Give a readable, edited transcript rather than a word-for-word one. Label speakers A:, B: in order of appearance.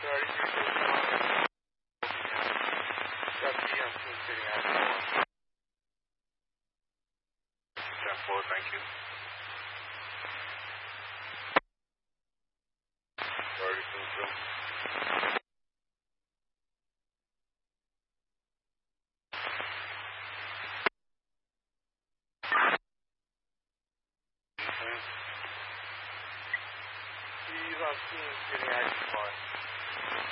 A: Thank you. Very soon, sir. He's on scene getting active on.